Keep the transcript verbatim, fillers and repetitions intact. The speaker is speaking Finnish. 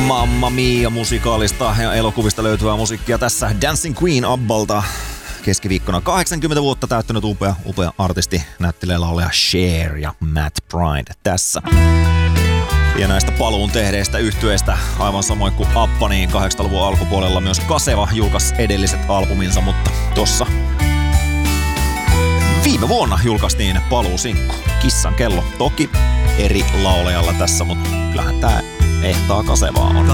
Mamma Mia musikaalista ja elokuvista löytyvää musiikkia tässä Dancing Queen Abbalta. Keskiviikkona kahdeksankymmentä vuotta täyttänyt upea, upea artisti, näyttelee laulaja Cher ja Matt Pride tässä. Ja näistä paluun tehdeistä yhtyeistä, aivan samoin kuin Appa, niin kahdeksankymmentäluvun alkupuolella myös Kaseva julkaisi edelliset albuminsa, mutta tossa viime vuonna julkaistiin paluusinkku Kissan kello. Toki eri laulajalla tässä, mutta kyllähän tää ehtaa Kasevaa on.